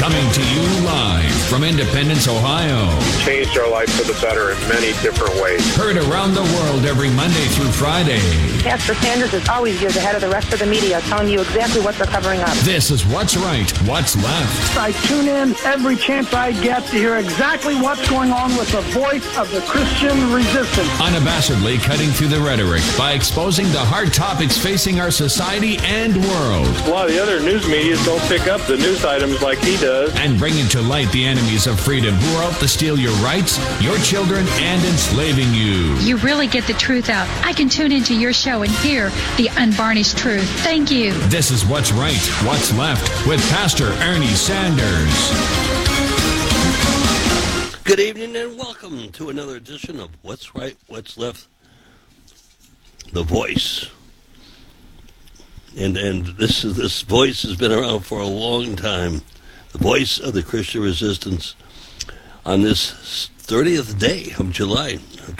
Coming to you live from Independence, Ohio. Changed our life for the better in many different ways. Heard around the world every Monday through Friday. Pastor Sanders is always years ahead of the rest of the media, telling you exactly what they're covering up. This is What's Right, What's Left. I tune in every chance I get to hear exactly what's going on with the voice of the Christian resistance. Unabashedly cutting through the rhetoric by exposing the hard topics facing our society and world. A lot of the other news media don't pick up the news items like he does. And bringing to light the enemies of freedom who are out to steal your rights, your children, and enslaving you. You really get the truth out. I can tune into your show and hear the unvarnished truth. Thank you. This is What's Right, What's Left with Pastor Ernie Sanders. Good evening and welcome to another edition of What's Right, What's Left, The Voice. And this voice has been around for a long time. The voice of the Christian resistance on this 30th day of July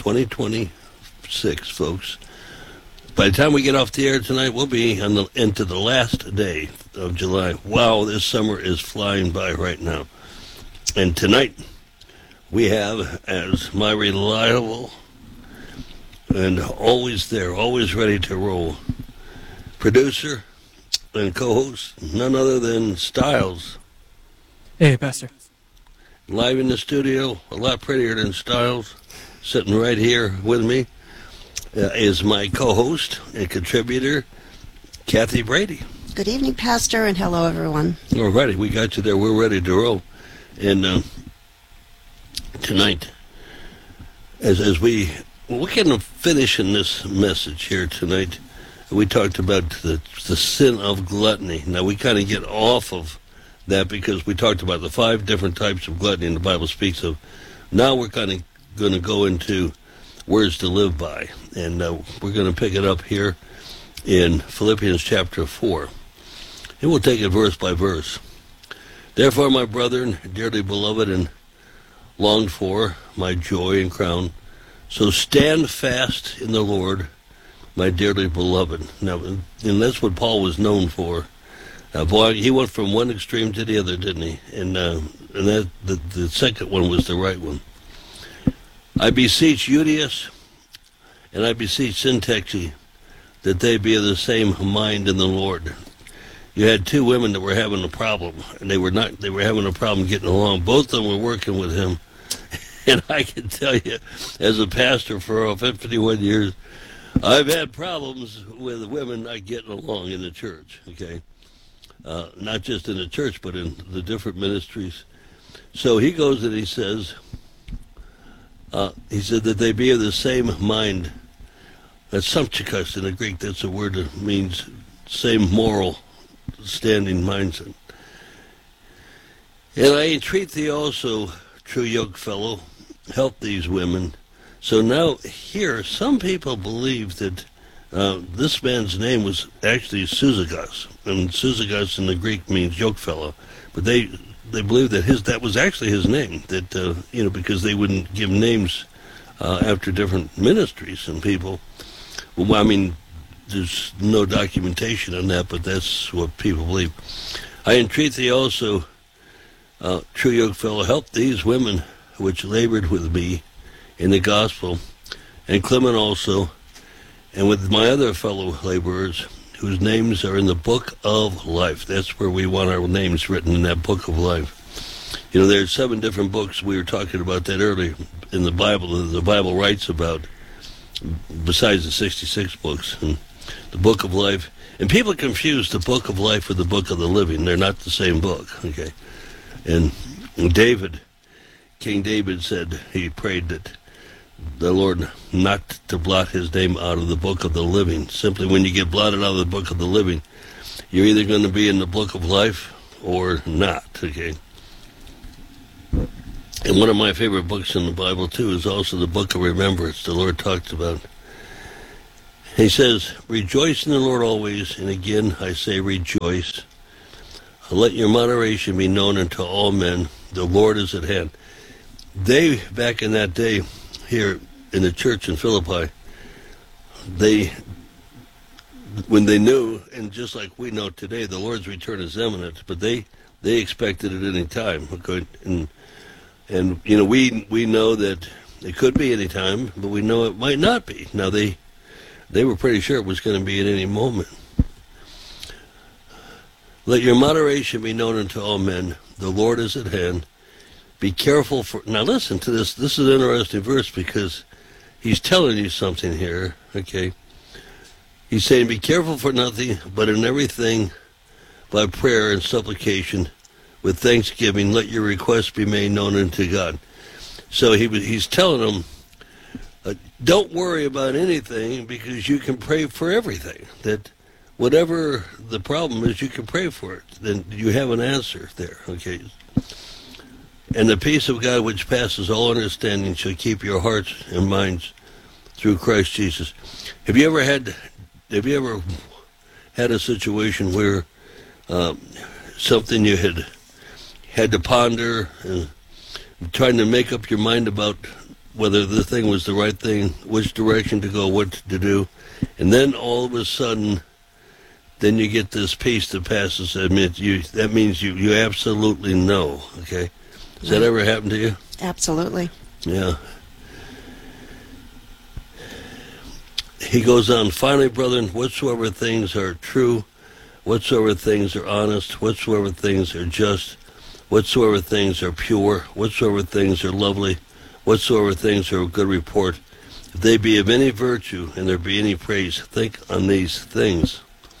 2026, folks. By the time we get off the air tonight, we'll be into the last day of July. Wow, this summer is flying by right now. And tonight, we have as my reliable and always there, always ready to roll, producer and co-host, none other than Styles. Hey, Pastor. Live in the studio, a lot prettier than Styles, sitting right here with me, is my co-host and contributor, Kathy Brady. Good evening, Pastor, and hello, everyone. All righty, we got you there. We're ready to roll. And tonight, as we're kind of finishing this message here tonight, we talked about the sin of gluttony. Now, we kind of get off of that because we talked about the 5 different types of gluttony the Bible speaks of. Now we're kind of going to go into words to live by. And we're going to pick it up here in Philippians chapter 4. And we'll take it verse by verse. Therefore, my brethren, dearly beloved and longed for, my joy and crown, so stand fast in the Lord, my dearly beloved. Now, and that's what Paul was known for. Boy, he went from one extreme to the other, didn't he? And that the second one was the right one. I beseech Euodias, and I beseech Syntyche, that they be of the same mind in the Lord. You had 2 women that were having a problem, and they were having a problem getting along. Both of them were working with him. And I can tell you, as a pastor for 51 years, I've had problems with women not getting along in the church, okay? Not just in the church, but in the different ministries. So he goes and he said that they be of the same mind. That's symptikos in the Greek. That's a word that means same moral standing mindset. And I entreat thee also, true yoke fellow, help these women. So now here, some people believe that this man's name was actually Syzygus, and Syzygus in the Greek means yoke fellow. But they believe that that was actually his name. That because they wouldn't give names after different ministries and people. Well, I mean, there's no documentation on that, but that's what people believe. I entreat thee also, true yoke fellow, help these women which labored with me in the gospel, and Clement also, and with my other fellow laborers, whose names are in the book of life. That's where we want our names written, in that book of life. You know, there's 7 different books. We were talking about that earlier in the Bible. The Bible writes about, besides the 66 books, and the book of life. And people confuse the book of life with the book of the living. They're not the same book, okay? And King David said, he prayed that the Lord not to blot his name out of the book of the living. Simply, when you get blotted out of the book of the living, you're either going to be in the book of life or not, okay? And one of my favorite books in the Bible, too, is also the book of remembrance the Lord talks about. He says, rejoice in the Lord always, and again I say rejoice. Let your moderation be known unto all men. The Lord is at hand. They, back in that day, here in the church in Philippi, when they knew, and just like we know today, the Lord's return is imminent, but they they expect it at any time. And you know, we know that it could be any time, but we know it might not be. Now they were pretty sure it was going to be at any moment. Let your moderation be known unto all men. The Lord is at hand. Be careful for... Now listen to this. This is an interesting verse because he's telling you something here, okay? He's saying, be careful for nothing, but in everything, by prayer and supplication, with thanksgiving, let your requests be made known unto God. So he's telling them, don't worry about anything because you can pray for everything. That whatever the problem is, you can pray for it. Then you have an answer there, okay? And the peace of God which passes all understanding shall keep your hearts and minds through Christ Jesus. Have you ever had a situation where something you had to ponder and trying to make up your mind about whether the thing was the right thing, which direction to go, what to do, and then all of a sudden, then you get this peace that passes. That means you absolutely know, okay? Has that ever happened to you? Absolutely. Yeah. He goes on, finally, brethren, whatsoever things are true, whatsoever things are honest, whatsoever things are just, whatsoever things are pure, whatsoever things are lovely, whatsoever things are of good report, if they be of any virtue and there be any praise, think on these things.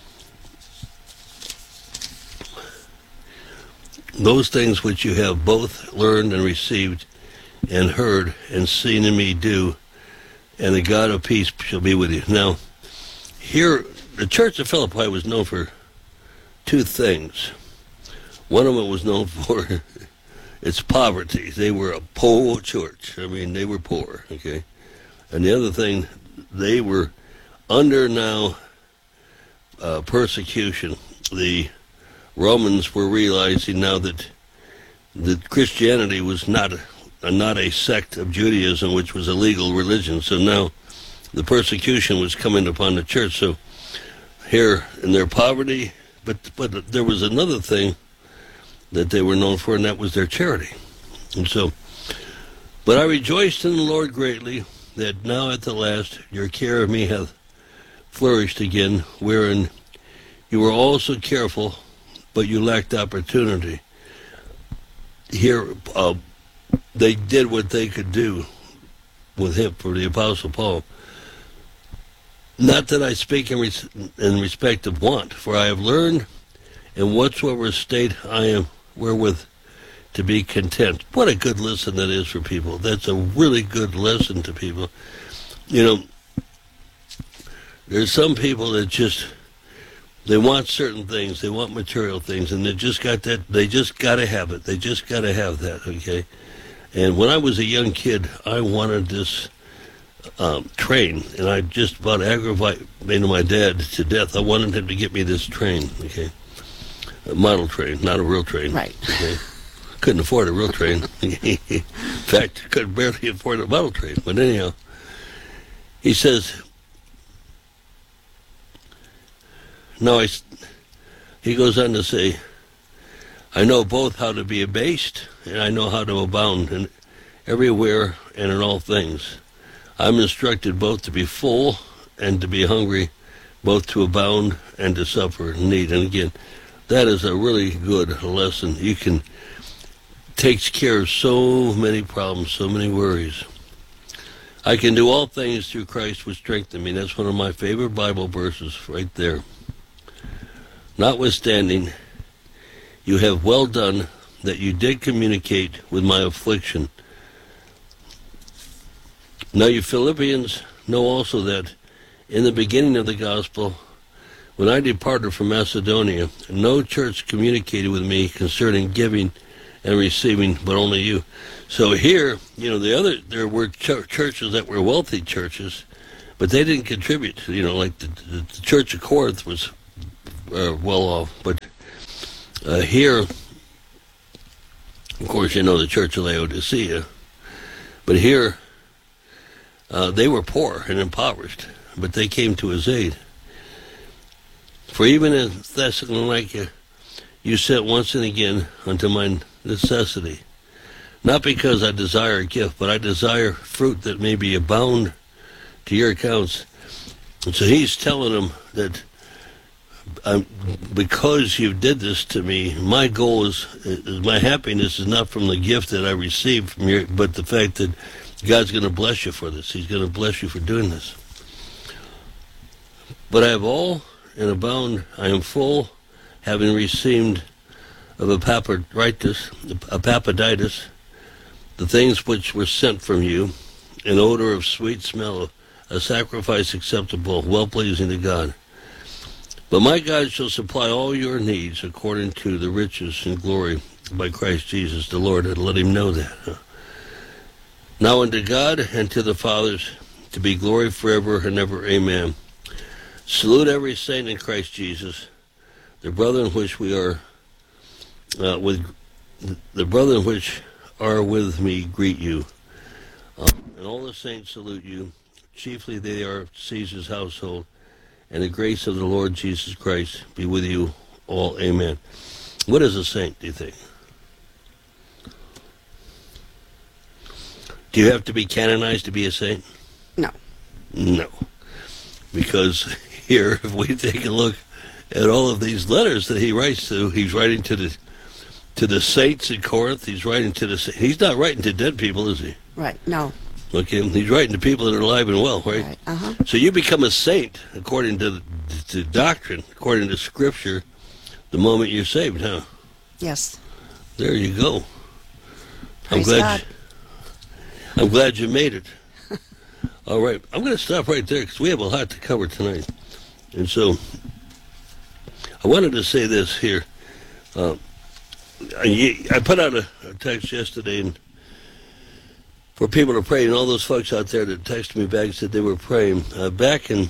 Those things which you have both learned and received and heard and seen in me do, and the God of peace shall be with you. Now, here, the Church of Philippi was known for two things. One of them was known for its poverty. They were a poor church. I mean, they were poor, okay? And the other thing, they were under now persecution. The Romans were realizing now that Christianity was not a sect of Judaism, which was a legal religion. So now the persecution was coming upon the church. So here in their poverty, but there was another thing that they were known for, and that was their charity. And so, but I rejoiced in the Lord greatly that now at the last your care of me hath flourished again, wherein you were also careful, but you lacked opportunity. Here, they did what they could do with him, for the Apostle Paul. Not that I speak in respect of want, for I have learned in whatsoever state I am wherewith to be content. What a good lesson that is for people. That's a really good lesson to people. You know, there's some people that they want certain things, they want material things, and they just got to have it. They just got to have that, okay? And when I was a young kid, I wanted this train, and I just about aggravated my dad to death. I wanted him to get me this train, okay? A model train, not a real train. Right. Okay? Couldn't afford a real train. In fact, could barely afford a model train. But anyhow, he says, he goes on to say, I know both how to be abased, and I know how to abound in everywhere and in all things. I'm instructed both to be full and to be hungry, both to abound and to suffer need. And again, that is a really good lesson. You can take care of so many problems, so many worries. I can do all things through Christ which strengthen me. That's one of my favorite Bible verses right there. Notwithstanding, you have well done that you did communicate with my affliction. Now you Philippians know also that in the beginning of the gospel, when I departed from Macedonia, no church communicated with me concerning giving and receiving, but only you. So here, you know, there were churches that were wealthy churches, but they didn't contribute. You know, like the Church of Corinth was well off, but here, of course, you know, the Church of Laodicea, but here they were poor and impoverished, but they came to his aid. For even in Thessalonica, you sent once and again unto my necessity. Not because I desire a gift, but I desire fruit that may be abound to your accounts. And so he's telling them that because you did this to me, my goal is my happiness is not from the gift that I received from you, but the fact that God's going to bless you for this. He's going to bless you for doing this. But I have all and abound. I am full, having received of Epaphroditus, the things which were sent from you, an odor of sweet smell, a sacrifice acceptable, well-pleasing to God. But my God shall supply all your needs according to the riches and glory by Christ Jesus the Lord. And let him know that. Now unto God and to the fathers to be glory forever and ever. Amen. Salute every saint in Christ Jesus. The brethren which we are the brethren which are with me greet you. And all the saints salute you. Chiefly they are of Caesar's household. And the grace of the Lord Jesus Christ be with you all. Amen. What is a saint, do you think? Do you have to be canonized to be a saint? No. No. Because here, if we take a look at all of these letters that he writes to, he's writing to the saints in Corinth. He's writing to he's not writing to dead people, is he? Right, no. Okay, he's writing to people that are alive and well, right? Right. Uh-huh. So you become a saint according to doctrine, according to Scripture, the moment you're saved, huh? Yes. There you go. Praise God. I'm glad you made it. All right, I'm going to stop right there because we have a lot to cover tonight. And so I wanted to say this here. I put out a text yesterday and for people to pray, and all those folks out there that texted me back and said they were praying. Back in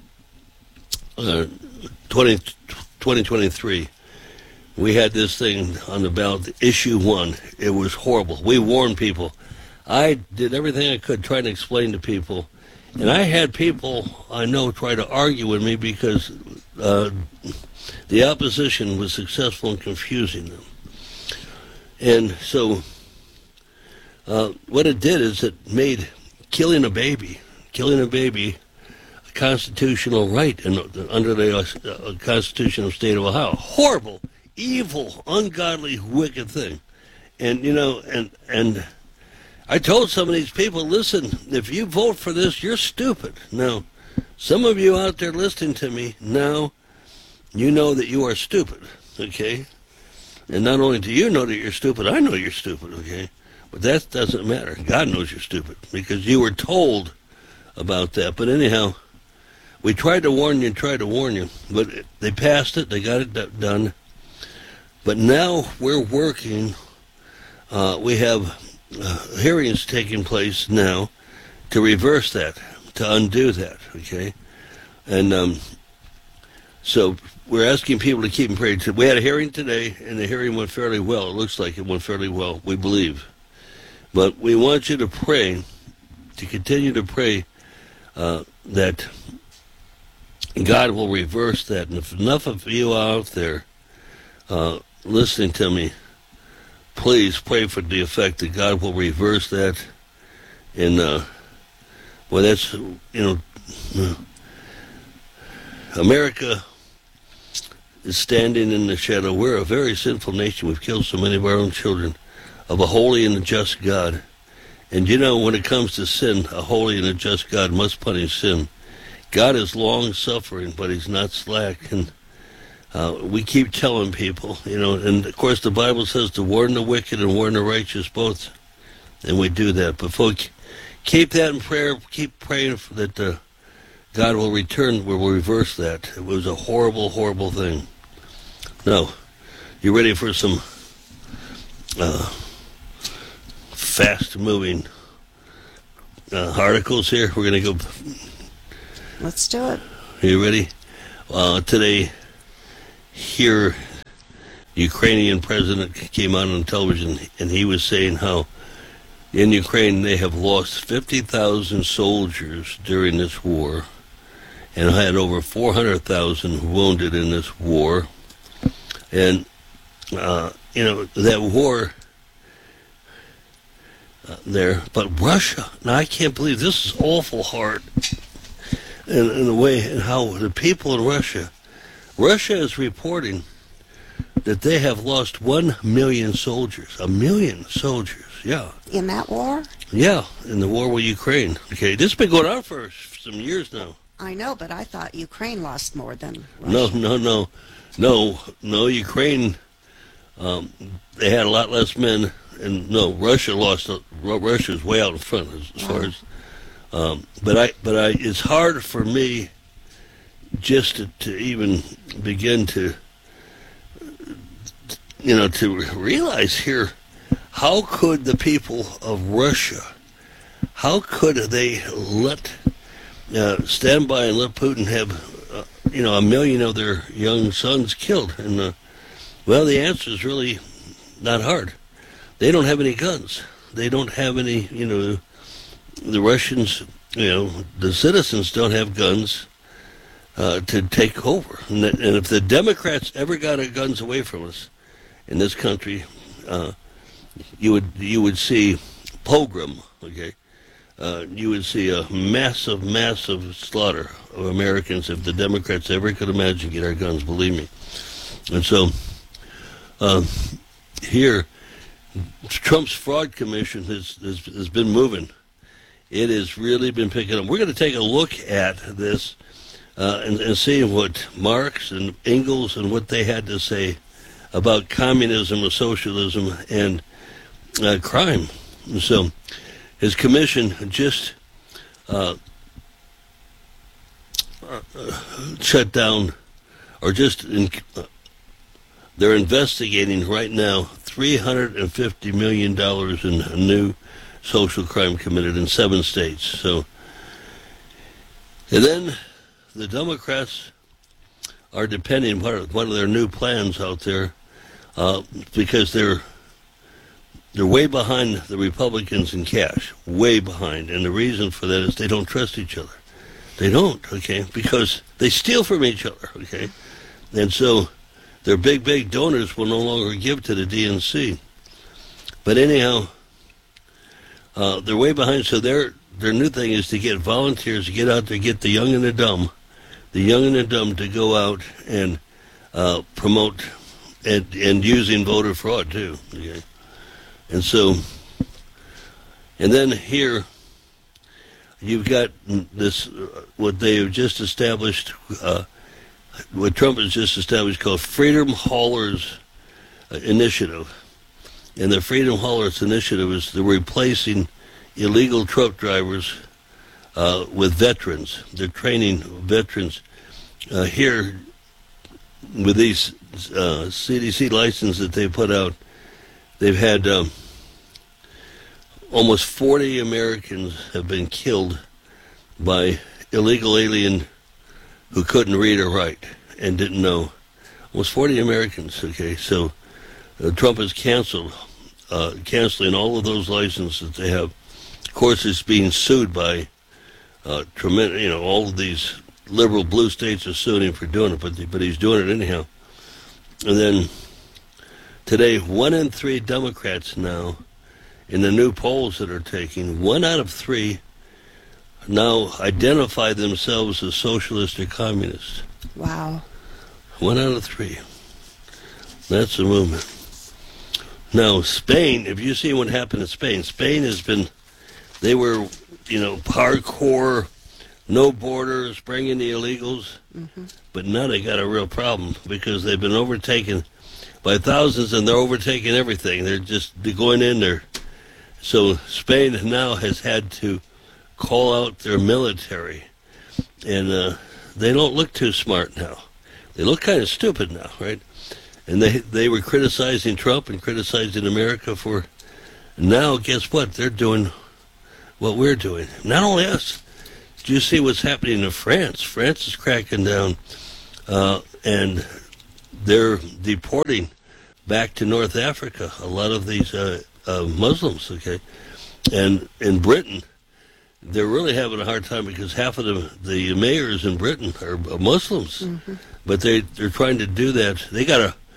2023, we had this thing on the ballot, issue 1. It was horrible. We warned people. I did everything I could trying to explain to people, and I had people I know try to argue with me because the opposition was successful in confusing them. And so what it did is it made killing a baby a constitutional right under the constitutional state of Ohio. Horrible, evil, ungodly, wicked thing. And, you know, and I told some of these people, listen, if you vote for this, you're stupid. Now, some of you out there listening to me now, you know that you are stupid, okay? And not only do you know that you're stupid, I know you're stupid, okay? But that doesn't matter. God knows you're stupid because you were told about that. But anyhow, we tried to warn you, but they passed it. They got it done. But now we're working. We have hearings taking place now to reverse that, to undo that, okay? And so we're asking people to keep in prayer. We had a hearing today, and the hearing went fairly well. It looks like it went fairly well, we believe. But we want you to pray, to continue to pray that God will reverse that. And if enough of you out there listening to me, please pray for the effect that God will reverse that. And, well, that's, you know, America is standing in the shadow. We're a very sinful nation. We've killed so many of our own children. Of a holy and a just God. And you know, when it comes to sin, a holy and a just God must punish sin. God is long-suffering, but he's not slack. And we keep telling people, you know, and of course the Bible says to warn the wicked and warn the righteous both. And we do that. But folks, keep that in prayer. Keep praying that God will reverse that. It was a horrible, horrible thing. Now, you ready for some fast-moving articles here? We're going to go. Let's do it. Are you ready? Today, here, Ukrainian president came out on television, and he was saying how in Ukraine they have lost 50,000 soldiers during this war and had over 400,000 wounded in this war. And that war there. But Russia, now I can't believe this is awful hard in the way and how the people in Russia is reporting that they have lost 1 million soldiers. 1 million soldiers, yeah. In that war? Yeah, in the war with Ukraine. Okay, this has been going on for some years now. I know, but I thought Ukraine lost more than Russia. No, Ukraine, they had a lot less men, and no, Russia lost. Russia's way out in front as far as. But it's hard for me just to even begin to, to realize here, how could the people of Russia, how could they stand by and let Putin have, 1 million of their young sons killed? And, the answer is really not hard. They don't have any guns. They don't have any, the Russians, the citizens don't have guns to take over. And if the Democrats ever got our guns away from us in this country, you would see pogrom, okay? You would see a massive slaughter of Americans if the Democrats ever could imagine get our guns, believe me. And so here, Trump's fraud commission has been moving. It has really been picking up. We're going to take a look at this and see what Marx and Engels and what they had to say about communism or socialism and crime. And so his commission just shut down, or they're investigating right now $350 million in new social crime committed in 7 states. So, and then the Democrats are depending one of their new plans out there because they're way behind the Republicans in cash, way behind, and the reason for that is they don't trust each other. They don't, okay, because they steal from each other, okay, and so their big donors will no longer give to the DNC. But anyhow, they're way behind, so their new thing is to get volunteers to get out there, get the young and the dumb to go out and promote and using voter fraud too. Okay? And so, and then here you've got this what they have just established, what Trump has just established called Freedom Haulers Initiative. And the Freedom Haulers Initiative is the replacing illegal truck drivers with veterans. They're training veterans here with these CDC licenses that they put out. They've had almost 40 Americans have been killed by illegal alien who couldn't read or write and didn't know. Almost 40 Americans, okay? So Trump has canceling all of those licenses that they have. Of course, it's being sued by tremendous, all of these liberal blue states are suing him for doing it, but he's doing it anyhow. And then today, 1 in 3 Democrats now, in the new polls that are taking, 1 out of 3 now identify themselves as socialist or communist. Wow. 1 out of 3. That's a movement. Now, Spain, if you see what happened in Spain has been, they were, hardcore, no borders, bring in the illegals, but now they got a real problem because they've been overtaken by thousands and they're overtaking everything. They're going in there. So Spain now has had to call out their military, and they don't look too smart now. They look kind of stupid now, right? And they were criticizing Trump and criticizing America for. Now, guess what? They're doing what we're doing. Not only us. Do you see what's happening in France? France is cracking down, and they're deporting back to North Africa a lot of these Muslims, okay? And in Britain, they're really having a hard time because half of the mayors in Britain are Muslims. But they're trying to do that. They got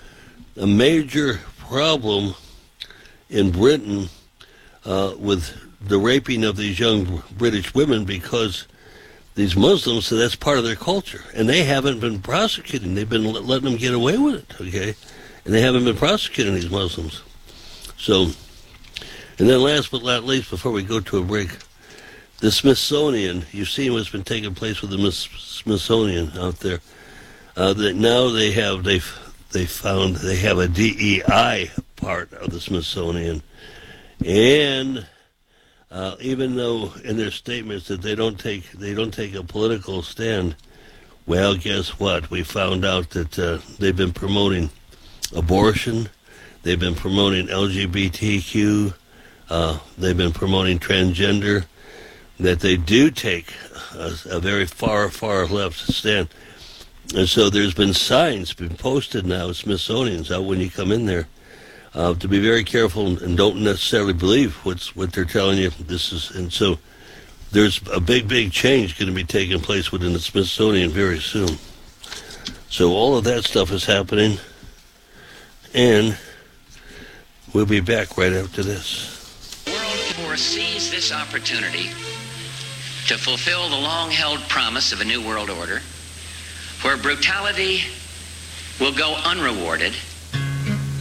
a major problem in Britain with the raping of these young British women because these Muslims, so that's part of their culture. And they haven't been prosecuting. They've been letting them get away with it, okay? And they haven't been prosecuting these Muslims. So, and then last but not least, before we go to a break, the Smithsonian, you've seen what's been taking place with the Smithsonian out there. That now they have a DEI part of the Smithsonian. And even though in their statements that they don't take a political stand, well, guess what? We found out that they've been promoting abortion, they've been promoting LGBTQ, they've been promoting transgender, that they do take a very far left stand. And so there's been signs been posted now, Smithsonian's out when you come in there, to be very careful and don't necessarily believe what they're telling you. And so there's a big change going to be taking place within the Smithsonian very soon. So all of that stuff is happening, and we'll be back right after this. The world foresees this opportunity to fulfill the long-held promise of a new world order, where brutality will go unrewarded